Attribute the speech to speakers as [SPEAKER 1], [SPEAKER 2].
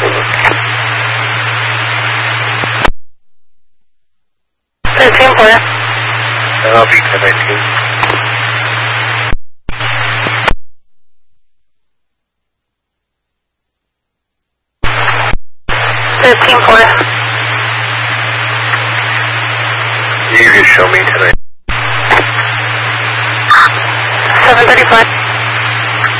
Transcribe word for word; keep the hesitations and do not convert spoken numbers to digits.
[SPEAKER 1] Thirteen for you.
[SPEAKER 2] And I'll be ten nineteen.
[SPEAKER 1] Thirteen for you.
[SPEAKER 2] You can show me tonight.
[SPEAKER 1] Seven thirty-five.